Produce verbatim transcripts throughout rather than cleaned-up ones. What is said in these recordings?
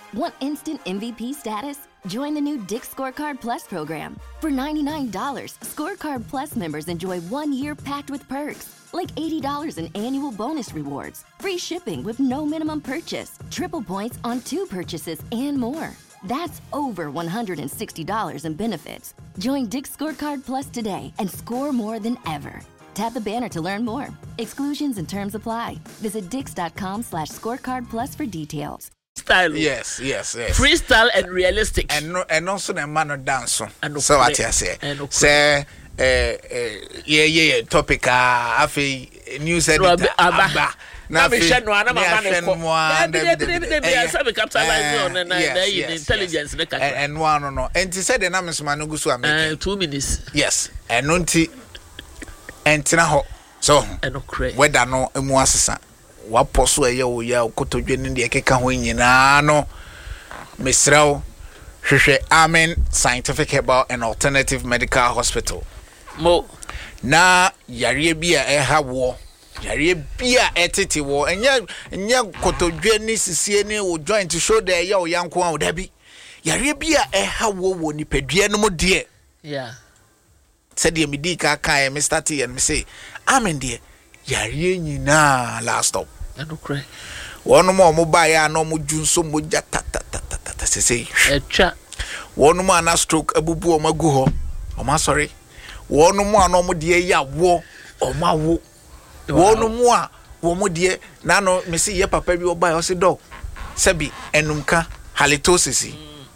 Want instant M V P status? Join the new Dick's Scorecard Plus program. For ninety-nine dollars, Scorecard Plus members enjoy one year packed with perks, like eighty dollars in annual bonus rewards, free shipping with no minimum purchase, triple points on two purchases, and more. That's over one hundred sixty dollars in benefits. Join Dick's Scorecard Plus today and score more than ever. Tap the banner to learn more. Exclusions and terms apply. Visit dix.com slash scorecard plus for details. Style. Yes, yes, yes. Freestyle and realistic. And no, and also the man of dance. So what you say? Say, eh, eh, yeah, yeah, topic. Ah, afi news editor. Abba. Na be share no ana mama ne ko. Na be be be be sabe capitalize on na na intelligence ne kaka. And one no no. And said the name man no go so make. two minutes. Yes. And nti entina ho. So, whether no emu asesa. Waposo eye wo ya okotodwe ne de keka ho nyina no. Misrao hwehwe Amen Scientific Herbal and Alternative Medical Hospital. Mo na yare bia e ha wo. Yare bia etete wo. Enya enya kotodwe ni sisie ni wo joint shoulder eye wo yanko an da bi. Yare bia e ha wo wo nipadua no mo de. Yeah. Said the medika kan me start and me say Amen de yare nyina last stop. And okay. One more mobile ya no mo junso mo ja ta ta ta ta ta se say. Etwa. One more na stroke abubu o magu ho. O ma sorry. One more no mo de ya wo o ma wo. One more wo mo de na no me say ye papa bi oba o se dog. Sebi enumka halitosis.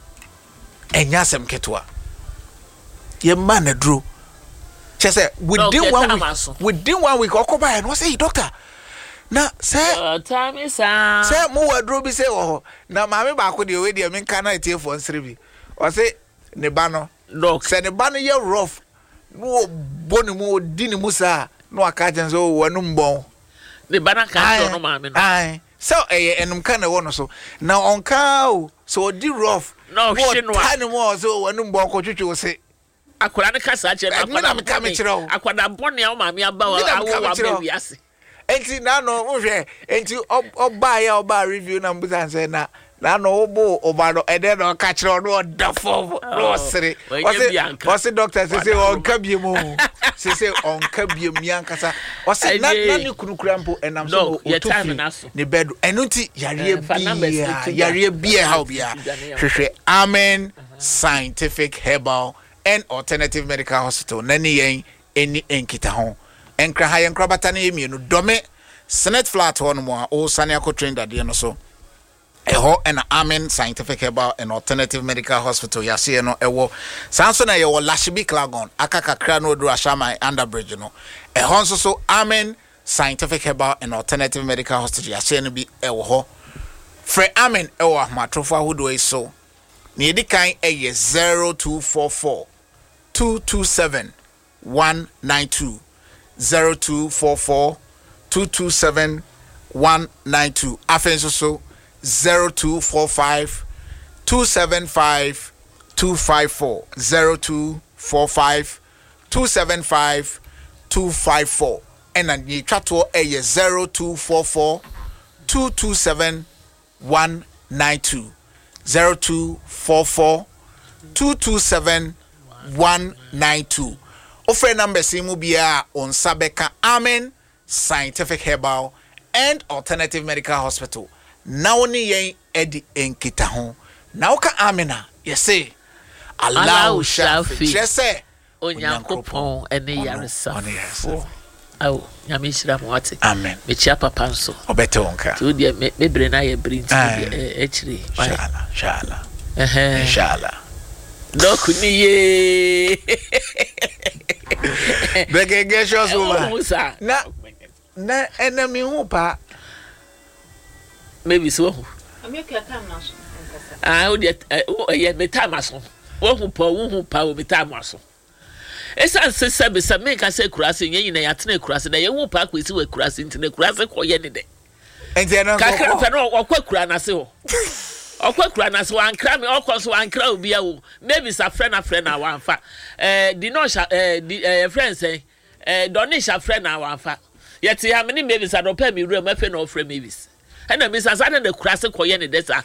Enya sem ketwa. Ye man na dro. Chese within one week. Within one week okoba and say doctor. Na say time is ah say mo wadro bi say oh na maame ba ko de we de me kan na tie for nsire bi o say ne ba no doc say ne ba no ye rough no boni mo di ni musa no aka jen so wonu mbon ne ba na ka no maame no ai so eh enum kan na wo no so na onka o so di rough no shinwa tani mo so wonu mbon ko twetwe say akwara ne kasa che na akwara me ka me kire akwara boni a maame aba wa awo wa be wiase. Enti na no uhwe enti oba ya oba review na mbuza nse na na no obo oba no ede no ka kire no dafo no sere o se doctor se se on ka biemu se se on ka biemu yankasa o se na na ni kunukura mpo enam so otofi ne bedu enu nti yare bia yare bia how bia hwehwe Amen Scientific Herbal and Alternative Medical Hospital na ni yen eni enkita ho enkra ha yenkra bata na emienu dome Senate flat ho no mo o sane akotren dade no so eho and Amen Scientific Herbal and Alternative Medical Hospital yase no ewo sanso na ye wo Lashibi Klagon akakakra no do ashama underbridge no eho nso so Amen Scientific Herbal and Alternative Medical Hospital yase no bi ewo ho fre Amen ewo ahmatrofo ahodo eso na edikan eye zero two four four two two seven one nine two zero two four four two two seven one nine two. Afenso so zero two four five two seven five two five four zero two four five two seven five two five four. And then you chat to a zero two four four two two seven one nine two zero two four four two two seven one nine two. Offer number simu bia on Sabeka Amen Scientific Herbal and Alternative Medical Hospital. Now ni yen edi enkita ho. Now ka Amena, you say Allah Shafi. Just say Onyankopon ene yaresa. Oh, nyamishira mwate. Amen. Mechia papa nso. Obete wonka. Tu dia me bre na ye brinti e echiri. Inshallah, inshallah. Eh Inshallah. Donc niye Bege gesho so na na enemy hu pa maybe so ameka kam na so ah o de o ye metamaso wo hu pa wo hu pa o metamaso esa se se be se me ka se kurase yen na ya tena kurase da ye hu pa kwesi we kurase ntene kurase ko ye ne de enti na ka ka no okwa kura na se ho okwa kura na se wan kra me okwa so wan kra obi a wo maybe sa friend na friend na wan fa eh di no sha eh di friend say eh donisha friend na wan fa yet ya me ni maybe sa do pa mi ru ma fe no friend maybe and me sa sa na kurase ko ye ne de sa